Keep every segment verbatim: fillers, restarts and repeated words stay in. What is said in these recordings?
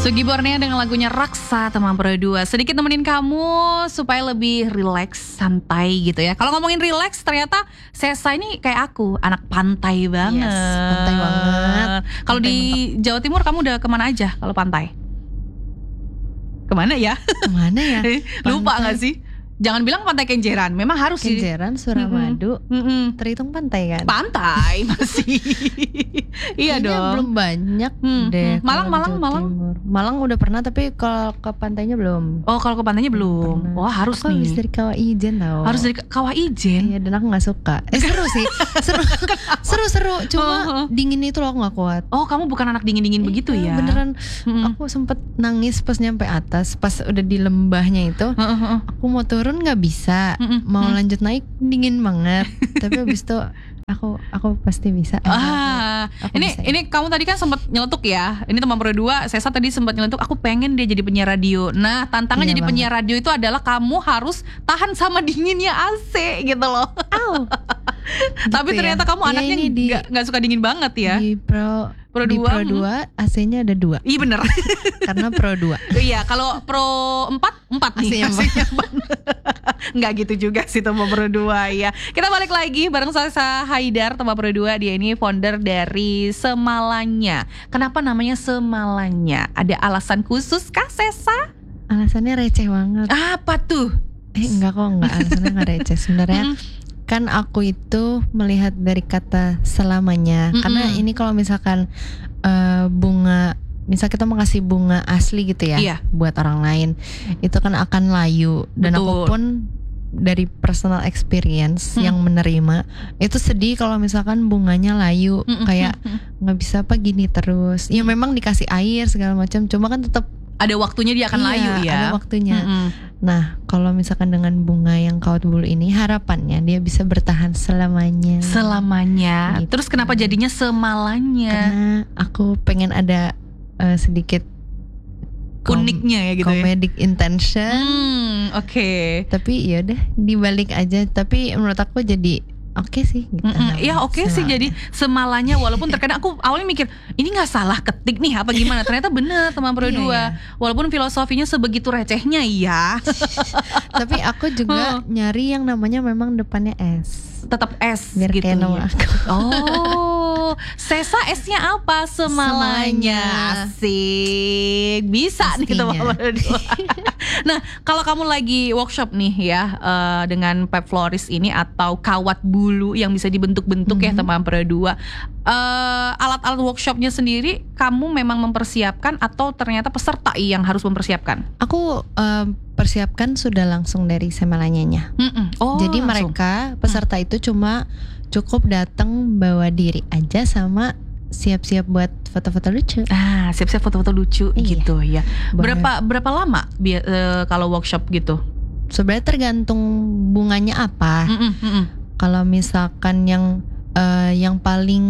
Sugi Borneo dengan lagunya Raksa teman Pro dua. Sedikit nemenin kamu supaya lebih rileks, santai gitu ya. Kalau ngomongin rileks, ternyata Sesa ini kayak aku, anak pantai banget. Yes, pantai banget. Kalau di Pantai Jawa Timur kamu udah kemana aja kalau pantai? Kemana ya? Kemana ya? Lupa Pantai. gak sih? Jangan bilang pantai Kenjeran, memang harus sih. Kenjeran, Suramadu, Mm-mm. terhitung pantai kan? Pantai masih. Iya Kayaknya dong. belum banyak Hmm, deh. hmm. Malang, kalau di Malang, Jawa Malang. Timur. Malang udah pernah, tapi kalau ke pantainya belum. Oh, kalau ke pantainya belum. Pernah. Wah, harus Aku nih. habis dari Kawah Ijen tau. Harus dari Kawah Ijen. Iya, dan aku gak suka. Eh seru sih. Seru, seru, seru. Cuma Oh, oh. dingin itu loh aku gak kuat. Oh, kamu bukan anak dingin-dingin begitu Iya, ya? Beneran. Mm-mm. Aku sempet nangis pas nyampe atas. Pas udah di lembahnya itu, Heeh, heeh. aku mau turun gak bisa. Mm-mm. Mau Mm. lanjut naik dingin banget. Tapi abis itu aku aku pasti bisa. Ah, Aku ini bisa. ini kamu tadi kan sempat nyeletuk ya. Ini teman Pro dua, Sesa tadi sempat nyeletuk. Aku pengen dia jadi penyiar radio. Nah, tantangan Iya jadi banget. penyiar radio itu adalah kamu harus tahan sama dinginnya A C gitu loh. Au. Tapi Gitu ternyata ya. kamu Iya, anaknya ini di- nggak nggak suka dingin banget ya. Di Pro Pro di dua, Pro hmm. dua A C-nya ada dua. Iya bener. Karena Pro dua. Iya, kalau Pro empat, empat nih. A C-nya empat. A C-nya empat. Nggak gitu juga sih teman Pro dua ya. Kita balik lagi bareng Sesa Haidar, teman Pro dua. Dia ini founder dari Semalanya. Kenapa namanya Semalanya? Ada alasan khusus kah Sesa? Alasannya receh banget. Apa tuh? Eh enggak kok, enggak, alasannya enggak receh. Sebenarnya Mm-mm. kan aku itu melihat dari kata selamanya. Mm-mm. Karena ini kalau misalkan eh, bunga, misal kita mau kasih bunga asli gitu ya, Iya. buat orang lain, itu kan akan layu. Dan Betul. aku pun dari personal experience Mm. yang menerima, itu sedih kalau misalkan bunganya layu, Mm-mm. kayak Mm-mm. nggak bisa apa gini terus. Ya memang dikasih air segala macam, cuma kan tetap Ada waktunya dia akan iya, layu ya. ada waktunya. Mm-mm. Nah, kalau misalkan dengan bunga yang kawat bulu ini, harapannya dia bisa bertahan selamanya. Selamanya. Gitu. Terus kenapa jadinya Semalanya? Karena aku pengen ada eh, sedikit kom- Uniknya ya gitu ya. comedic intention. Hmm, oke. Tapi ya udah dibalik aja. Tapi menurut aku jadi oke sih. Gitu, Mm-mm. namanya. Ya oke sih, Selamanya. jadi Semalanya. Walaupun terkadang aku awalnya mikir ini nggak salah ketik nih apa gimana. Ternyata bener teman Pro Iya, dua. iya. Walaupun filosofinya sebegitu recehnya ya. Tapi aku juga nyari yang namanya memang depannya S. Tetap S Biar gitu kayak nama ya. aku. Oh, Sesa S-nya apa? Semalanya. Semalanya. Asik. Bisa nih Pastinya. teman Pro dua. Nah, kalau kamu lagi workshop nih ya eh, dengan Pep Floris ini atau kawat bulu yang bisa dibentuk-bentuk ya Mhm. teman Pro dua. Eh, alat-alat workshopnya sendiri kamu memang mempersiapkan atau ternyata peserta yang harus mempersiapkan? Aku eh, persiapkan sudah langsung dari semalanyanya. Mm-mm. Oh, Jadi langsung. mereka peserta itu cuma cukup datang bawa diri aja sama siap-siap buat foto-foto lucu. Ah, siap-siap foto-foto lucu Iya. gitu ya. Boleh. Berapa berapa lama bia- eh, kalau workshop gitu? Sebenarnya tergantung bunganya apa. Mm-mm, mm-mm. Kalau misalkan yang eh, yang paling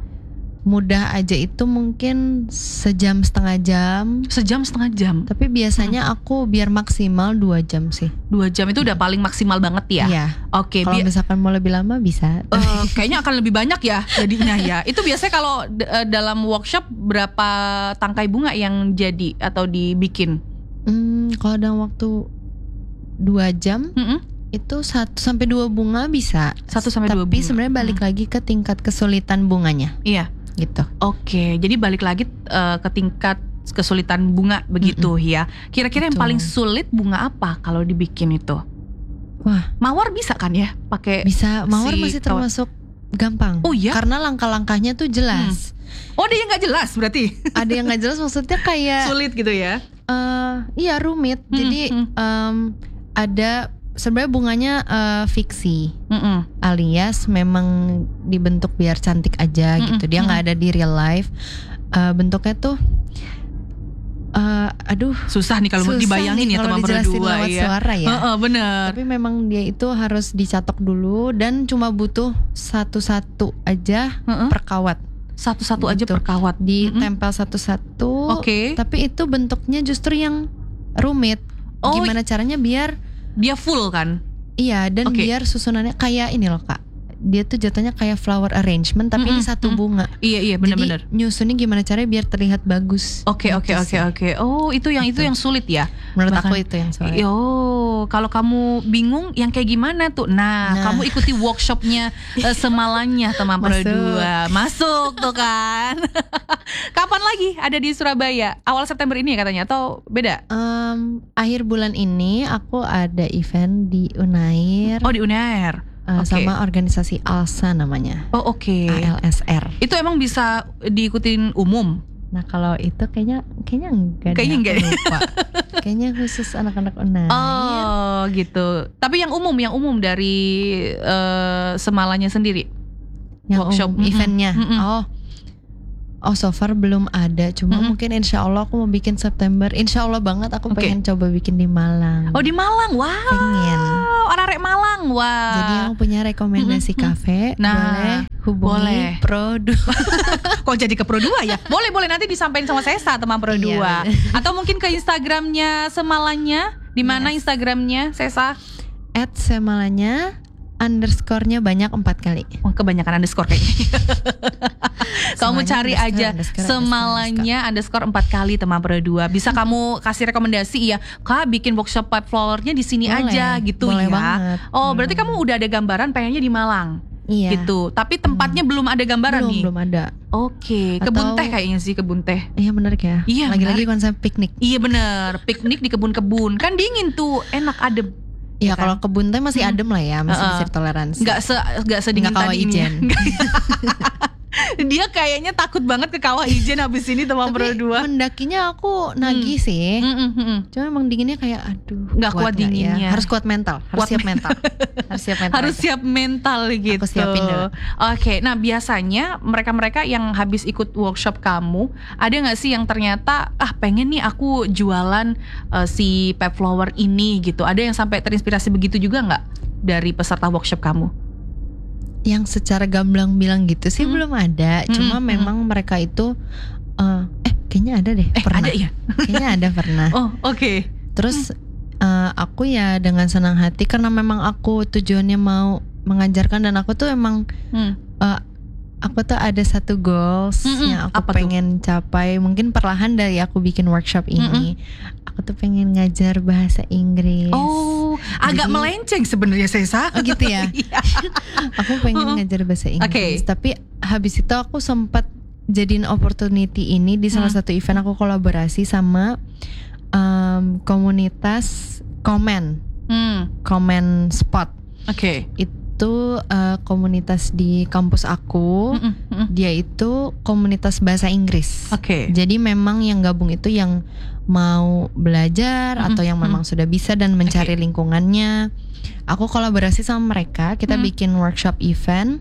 mudah aja itu mungkin sejam setengah jam. Sejam setengah jam. Tapi biasanya aku biar maksimal dua jam sih. Dua jam itu udah paling maksimal banget ya. Iya. Oke, Kalau bi- misalkan mau lebih lama bisa. eh, kayaknya akan lebih banyak ya jadinya ya. Itu biasanya kalau d- eh, dalam workshop berapa tangkai bunga yang jadi atau dibikin? Hmm, kalau dalam waktu dua jam Mm-mm. itu satu sampai dua bunga bisa. Satu sampai dua Tapi bunga. sebenarnya balik lagi ke tingkat kesulitan bunganya Iya. gitu. Oke, jadi balik lagi eh, ke tingkat kesulitan bunga begitu ya. Kira-kira yang Betul. paling sulit bunga apa kalau dibikin itu? Wah, Mawar bisa kan ya pakai? bisa mawar si masih kawat. termasuk gampang. Oh iya? Karena langkah-langkahnya tuh jelas. Oh, dia nggak jelas berarti. Ada yang nggak jelas maksudnya kayak Sulit gitu ya. eh iya rumit. Hmm, Jadi hmm. em, ada sebenarnya bunganya eh, fiksi. Mm-mm. Alias memang dibentuk biar cantik aja Mm-mm, gitu. Dia nggak ada di real life. Eh, bentuknya tuh, eh, aduh, Susah nih kalau susah dibayangin nih ya kalau teman dijelasin berdua lewat ya. suara ya. Heeh, bener. Tapi memang dia itu harus dicatok dulu dan cuma butuh satu-satu aja Heeh. per kawat. Satu-satu aja Gitu. per kawat. Mm-mm. Ditempel satu-satu. Oke. Tapi itu bentuknya justru yang rumit. Oh, Gimana caranya biar Dia full kan? iya dan Oke. biar susunannya kayak ini loh Kak. dia tuh jatuhnya kayak flower arrangement tapi Mm-mm, ini satu mm. bunga. Iya iya benar-benar. Jadi nyusunnya gimana caranya biar terlihat bagus. Oke oke Gitu oke sih. oke. Oh itu yang itu Gitu. yang sulit ya. Menurut Bahkan- aku itu yang sulit. Yo, kalau kamu bingung yang kayak gimana tuh? Nah, Nah. kamu ikuti workshopnya uh, Semalanya teman Pro Masuk. dua. Masuk tuh kan. Kapan lagi ada di Surabaya? Awal September ini ya katanya atau beda? Em, akhir bulan ini aku ada event di Unair Oh di Unair. eh, oke. sama organisasi ALSA namanya. Oh oke. A L S R. Itu emang bisa diikutin umum? Nah kalau itu kayaknya kayaknya enggak deh, Kayaknya aku enggak deh. lupa. Kayaknya khusus anak-anak Unair. Oh gitu. Tapi yang umum, yang umum dari uh, Semalanya sendiri. yang workshop, umum, mm-mm, eventnya. mm-mm. Oh, oh so far belum ada. Cuma Mm-mm. mungkin Insya Allah aku mau bikin September. Insya Allah banget aku Oke. pengen coba bikin di Malang. Oh di Malang, wow. Pengen. Arek Malang, wah. Jadi yang punya rekomendasi Mm-mm, kafe Nah, boleh hubungi boleh. Produ. Kok jadi ke Pro dua ya? Boleh boleh nanti disampaikan sama Sesa teman Pro Iya, dua. bener. Atau mungkin ke Instagramnya Semalanya. Di mana Yes. Instagramnya Sesa? At semalanya underscore-nya banyak empat kali. Oh, kebanyakan underscore kayaknya. Kamu Semalanya cari underscore, aja underscore, Semalanya underscore empat kali teman Pro dua. Bisa kamu kasih rekomendasi ya, Kak bikin workshop pipe flowernya di sini Boleh, aja gitu boleh ya. banget, Oh boleh berarti kamu banget. udah ada gambaran pengennya di Malang Iya. gitu. Tapi tempatnya belum ada gambaran belum nih. belum ada. Oke, kebun Atau- teh kayaknya sih kebun teh. Iya benar ya. Iya, Lagi-lagi konsep piknik. Iya bener, piknik di kebun-kebun kan dingin tuh, enak adem. Ya kan? kalau kebun teh masih Hmm. adem lah ya, masih Uh-uh. bisa toleransi. Nggak se nggak sedingin Nggak kawah tadi ini. ijen. Dia kayaknya takut banget ke kawah ijen habis ini teman Pro Tapi dua. mendakinya aku nagih sih. Mm, mm, mm, mm. Cuma emang dinginnya kayak aduh. Nggak kuat nggak dinginnya. Ya? Harus kuat mental, harus Kuat siap mental. harus siap mental. Harus aja. siap mental gitu. siapin dulu. Oke, nah biasanya mereka-mereka yang habis ikut workshop kamu, ada nggak sih yang ternyata ah pengen nih aku jualan uh, si pipe flower ini gitu? Ada yang sampai terinspirasi begitu juga nggak dari peserta workshop kamu? Yang secara gamblang bilang gitu sih Mm. belum ada. Cuma Mm, mm. memang mereka itu eh eh kayaknya ada deh, Eh pernah. ada ya? Kayaknya ada pernah. Oh oke. Terus eh, aku ya dengan senang hati karena memang aku tujuannya mau mengajarkan dan aku tuh emang Hmm. eh, aku tuh ada satu goals Mm-mm, yang aku apa tuh? pengen capai. Mungkin perlahan dari aku bikin workshop ini, aku tuh pengen ngajar bahasa Inggris. Oh, agak Jadi- melenceng sebenarnya Sesa. Oh, gitu ya. Iya. Aku pengen ngajar bahasa Inggris. Oke. Tapi habis itu aku sempat jadiin opportunity ini di salah Hmm. satu event, aku kolaborasi sama em, komunitas Komen, Hmm, Komen Spot. oke. Itu eh, komunitas di kampus aku. Mm, mm, mm. Dia itu komunitas bahasa Inggris. Oke. Jadi memang yang gabung itu yang mau belajar Mm-mm, atau yang memang sudah bisa dan mencari Oke. lingkungannya. Aku kolaborasi sama mereka, kita Mm. bikin workshop event.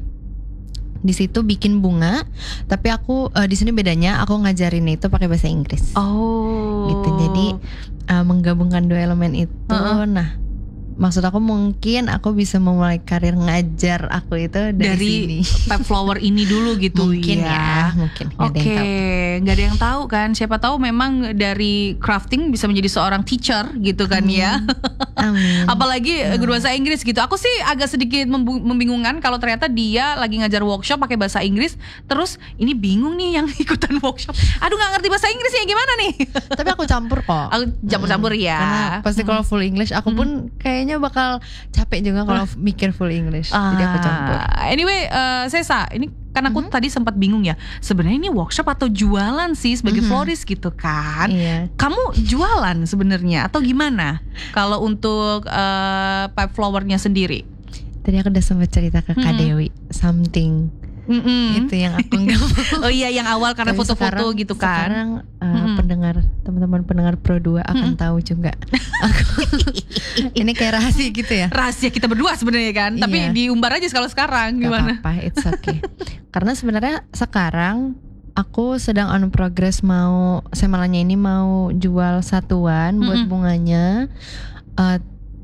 Di situ bikin bunga, tapi aku eh, di sini bedanya aku ngajarin itu pakai bahasa Inggris. Oh. Gitu. Jadi eh, menggabungkan dua elemen itu. Uh-uh. Nah, maksud aku mungkin aku bisa memulai karir ngajar aku itu dari, dari sini. pipe flower ini dulu gitu Mungkin ya, mungkin nggak ada Oke, yang tahu. nggak ada yang tahu kan? Siapa tahu memang dari crafting bisa menjadi seorang teacher gitu kan ya. Amin. Apalagi eh, guru bahasa Inggris gitu. Aku sih agak sedikit membu- membingungkan kalau ternyata dia lagi ngajar workshop pakai bahasa Inggris, terus ini bingung nih yang ikutan workshop. Aduh nggak ngerti bahasa Inggris ya gimana nih? Tapi aku campur kok. Aku campur-campur Mm, ya. Karena pasti Mm. kalau full English aku pun kayaknya bakal capek juga kalau mikir full English. Jadi aku campur. Ah, Anyway, eh, Sesa, ini kan aku Mhm. tadi sempat bingung ya. Sebenarnya ini workshop atau jualan sih sebagai Mhm. florist gitu kan? Iya. Kamu jualan sebenarnya atau gimana? Kalau untuk eh, pipe flowernya sendiri? Tadi aku udah sempat cerita ke Kak Mm-mm. Dewi something Mm-mm. itu yang aku nggak mau. Oh iya, yang awal karena Tapi foto-foto sekarang- gitu kan? Sekarang uh, Mm-mm. pendengar teman-teman pendengar Pro dua akan Mm-mm. tahu juga. Aku ini kayak rahasia gitu ya. Rahasia kita berdua sebenarnya kan? Tapi Iya. diumbar aja kalau sekarang Gak gimana? apa-apa, it's okay. Karena sebenarnya sekarang aku sedang on progress mau Semalanya ini mau jual satuan buat Mm-mm. bunganya. Eh,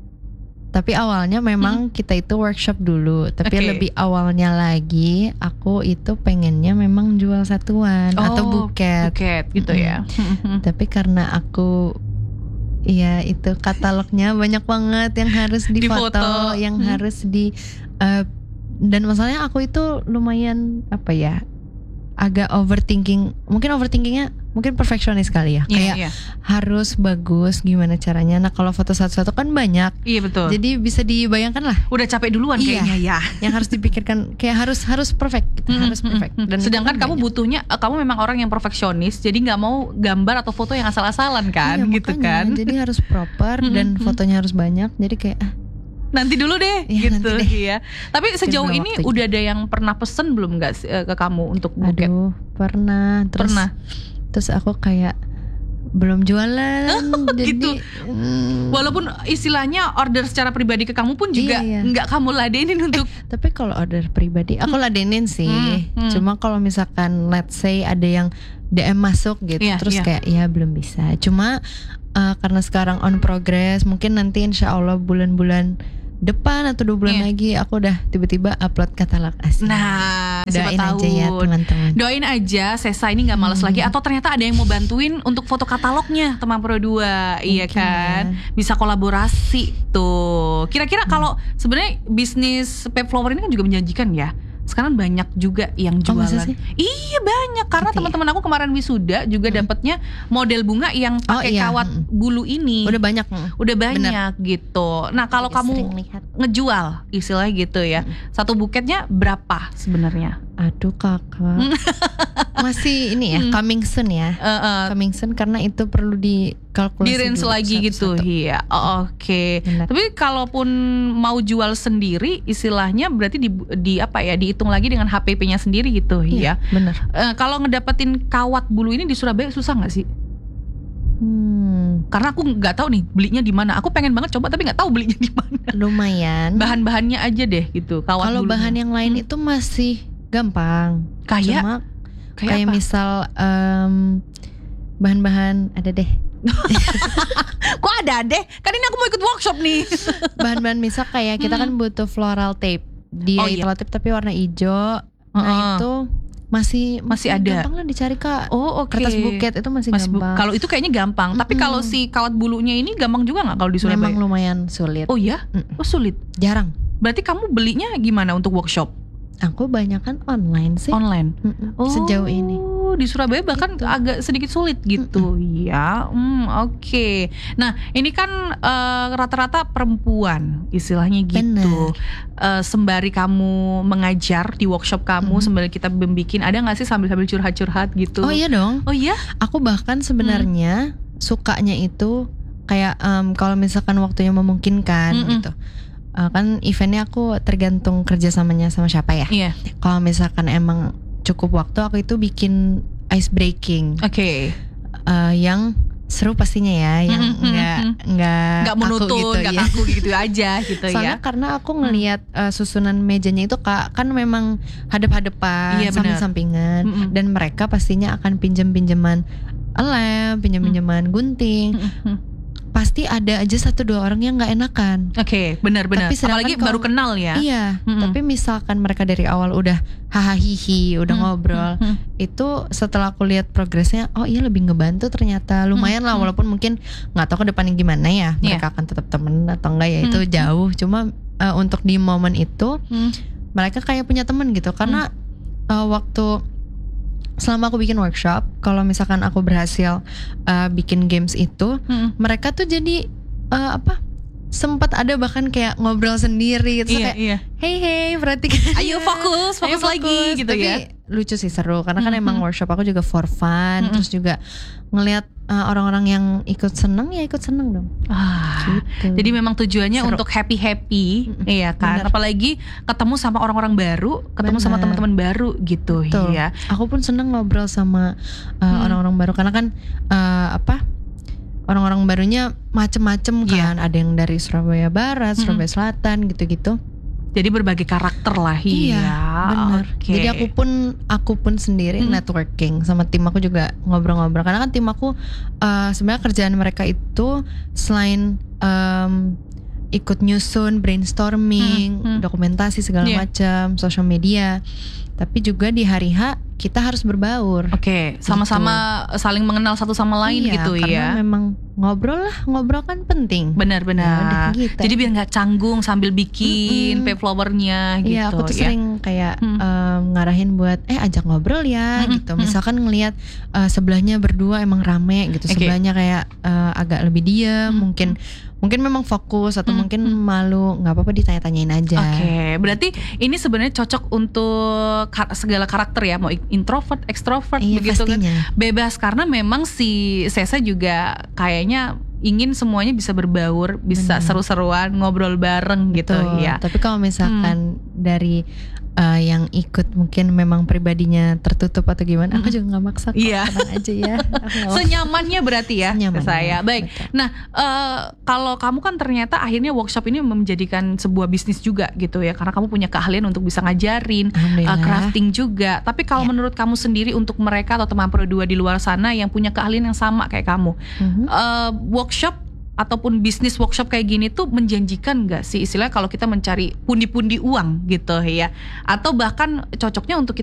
tapi awalnya memang kita itu workshop dulu. Tapi Oke. lebih awalnya lagi aku itu pengennya memang jual satuan atau Oh, buket. Buket gitu ya. Tapi karena aku ya itu katalognya banyak banget yang harus difoto, Difoto. yang Hmm. harus di eh, dan masalahnya aku itu lumayan apa ya, agak overthinking. Mungkin overthinkingnya mungkin perfeksionis kali ya. Iya, Kayak iya. harus bagus gimana caranya. Nah kalau foto satu-satu kan banyak. Iya betul. Jadi bisa dibayangkan lah. Udah capek duluan Iya. kayaknya ya. Yang harus dipikirkan kayak harus harus perfect gitu. Harus perfect. Dan itu sedangkan kan kamu banyak. butuhnya, eh, kamu memang orang yang perfeksionis, jadi nggak mau gambar atau foto yang asal-asalan kan, Iya, gitu makanya. kan. Jadi harus proper dan fotonya harus banyak. Jadi kayak ah, Nanti dulu deh, Iya, gitu nanti deh. ya. Tapi sejauh berapa ini waktunya. udah ada yang pernah pesen belum nggak sih, eh, ke kamu untuk buket? aduh pernah. Terus, Pernah. Terus aku kayak belum jualan. Jadi gitu. mm, Walaupun istilahnya order secara pribadi ke kamu pun juga Iya, iya. nggak kamu ladenin untuk Tapi kalau order pribadi aku ladenin sih. Hmm, hmm. Cuma kalau misalkan let's say ada yang D M masuk gitu, Iya, terus iya. kayak ya belum bisa. Cuma uh, karena sekarang on progress, mungkin nanti insya Allah bulan-bulan depan atau dua bulan Iya. lagi aku udah tiba-tiba upload katalog asli. nah, siapa Doain tahu. aja ya teman-teman. Doain aja Sesa ini nggak malas Hmm. lagi, atau ternyata ada yang mau bantuin untuk foto katalognya teman Pro dua, iya Mungkin kan? Bisa kolaborasi tuh. Kira-kira kalau sebenarnya bisnis Pep Flower ini kan juga menjanjikan ya. Sekarang banyak juga yang Oh, masa jualan. sih? Iya banyak, karena Gitu ya? teman-teman aku kemarin wisuda juga Hmm. dapatnya model bunga yang Oh, pakai iya. kawat Hmm. bulu ini. Udah banyak. mm. Udah banyak gitu. Nah kalau Juga kamu sering lihat. ngejual istilahnya gitu ya, Hmm. satu buketnya berapa sebenarnya? Aduh kakak, masih ini ya Hmm. coming soon ya. Eh, eh, Coming soon karena itu perlu dikalkulasi di range dulu lagi gitu, satu-satu. iya. Oh, oke. Benar. Tapi kalaupun mau jual sendiri, istilahnya berarti di, di apa ya? Dihitung lagi dengan H P P-nya sendiri gitu, iya. Iya, bener. Eh, kalau ngedapetin kawat bulu ini di Surabaya susah nggak sih? Hmm, Karena aku nggak tahu nih belinya di mana. Aku pengen banget coba tapi nggak tahu belinya di mana. lumayan. Bahan-bahannya aja deh gitu. Kawat Kalau bulunya. bahan yang lain Hmm. itu masih gampang. Kayak Cuma kayak, kayak apa? misal em, bahan-bahan ada deh. Kok ada deh? Kan ini aku mau ikut workshop nih. Bahan-bahan misal kayak kita kan butuh floral tape. Dia Oh, iya. floral tape tapi warna hijau. Nah Heeh. itu masih Masih ada. gampang lah dicari kak. Oh, oke. Kertas buket itu masih Mas Bu- gampang. kalau itu kayaknya gampang. Tapi Mm-mm. kalau si kawat bulunya ini gampang juga nggak kalau di Surabaya? memang lumayan sulit. Oh ya? Mm. Oh sulit. Jarang. Berarti kamu belinya gimana untuk workshop? Aku banyak kan online sih. Online? Mm-mm. Oh, Sejauh ini. di Surabaya bahkan Gitu. agak sedikit sulit gitu ya. Hmm, oke. Nah, ini kan eh, rata-rata perempuan istilahnya gitu. Eh, sembari kamu mengajar di workshop kamu, Mm. sembari kita membikin, ada nggak sih sambil-sambil curhat-curhat gitu? Oh iya dong. Oh iya? Aku bahkan sebenarnya sukanya itu kayak em, kalau misalkan waktunya memungkinkan Mm-mm. gitu. Eh, kan eventnya aku tergantung kerjasamanya sama siapa ya. Iya. Kalau misalkan emang cukup waktu, aku itu bikin ice breaking Oke. eh, yang seru pastinya ya, yang Mm-mm, nggak nggak Nggak kaku monoton, gitu nggak ya. kaku gitu aja gitu Soalnya ya. karena aku ngelihat eh, susunan mejanya itu kak kan memang hadap-hadapan, Iya, benar. samping-sampingan, Mm-mm. dan mereka pastinya akan pinjam-pinjaman lem, pinjam-pinjaman gunting. Mm-mm. Pasti ada aja satu dua orang yang nggak enakan. Oke, benar-benar. Tapi sedangkan Apalagi kalau- baru kenal ya. Iya, Mm-mm. tapi misalkan mereka dari awal udah hahaha hihi, udah Mm, ngobrol, mm, mm. itu setelah aku lihat progresnya, oh iya lebih ngebantu ternyata, lumayan lah, mm. walaupun mungkin nggak tahu ke depannya gimana ya, Iya. mereka akan tetap temen atau enggak ya itu Mm. jauh. Cuma eh, untuk di momen itu Hmm. mereka kayak punya temen gitu, karena eh, waktu selama aku bikin workshop, kalau misalkan aku berhasil eh, bikin games itu, Hmm. mereka tuh jadi eh, apa? Sempat ada bahkan kayak ngobrol sendiri, terus Iya, kayak iya. hey hey perhatikan. Ayo fokus, fokus lagi gitu Tapi ya. lucu sih, seru karena kan Mhm. emang workshop aku juga for fun, Mhm. terus juga ngelihat uh, orang-orang yang ikut seneng ya ikut seneng dong. Ah, Gitu. jadi memang tujuannya Seru. untuk happy-happy, Mm-mm. iya kan? Bener. Apalagi ketemu sama orang-orang baru, ketemu sama Bener. teman-teman baru gitu, Betul. ya. Aku pun seneng ngobrol sama uh, Hmm. orang-orang baru karena kan uh, apa? Orang-orang barunya macem-macem Iya. kan, ada yang dari Surabaya Barat, Mm-mm. Surabaya Selatan gitu-gitu. Jadi berbagai karakter lah, Iya, iya. benar. Oke. Jadi aku pun aku pun sendiri Mm. networking sama tim aku juga ngobrol-ngobrol karena kan tim aku uh, sebenarnya kerjaan mereka itu selain um, ikut nyusun brainstorming, Hmm, hmm. dokumentasi segala Iya. macam, social media, tapi juga di hari H kita harus berbaur. Oke, sama-sama saling mengenal satu sama lain Iya, gitu karena ya. memang ngobrol lah, ngobrol kan penting. Benar-benar. Ya udah, gitu. Jadi biar nggak canggung sambil bikin Mm-mm. pay flowernya gitu. Iya, aku tuh ya. sering kayak Hmm. em, ngarahin buat eh ajak ngobrol ya Mm-mm, gitu. mm-mm. Misalkan ngelihat eh, sebelahnya berdua emang rame gitu, Oke. sebelahnya kayak eh, agak lebih diam, Mm-mm. mungkin mungkin memang fokus atau Mm-mm. mungkin malu, nggak apa-apa ditanya-tanyain aja. Oke, berarti ini sebenarnya cocok untuk kar- segala karakter ya, mau introvert, extrovert, Iya, begitu kan? pastinya. Bebas karena memang si Sesa juga kayaknya ingin semuanya bisa berbaur, bisa Benar. seru-seruan, ngobrol bareng gitu Betul. ya. Tapi kalau misalkan dari eh, yang ikut mungkin memang pribadinya tertutup atau gimana, aku Mm-mm. juga nggak maksa kok, Iya. tenang aja ya. Aku nggak maksa. Senyamannya berarti ya Senyamannya, saya. Baik. betul. Nah, eh, kalau kamu kan ternyata akhirnya workshop ini menjadikan sebuah bisnis juga gitu ya, karena kamu punya keahlian untuk bisa ngajarin, uh, Alhamdulillah. crafting juga. Tapi kalau Ya. menurut kamu sendiri untuk mereka atau teman Pro dua di luar sana yang punya keahlian yang sama kayak kamu, Mhm. eh, workshop ataupun bisnis workshop kayak gini tuh menjanjikan nggak sih, istilahnya kalau kita mencari pundi-pundi uang gitu ya, atau bahkan cocoknya untuk kita